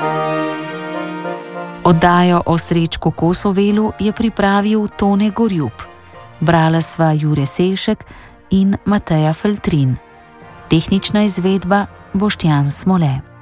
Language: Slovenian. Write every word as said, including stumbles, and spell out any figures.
Oddajo o Srečku Kosovelu je pripravil Tone Gorjup. Brala sva Jure Sešek in Mateja Feltrin. Tehnična izvedba Boštjan Smole.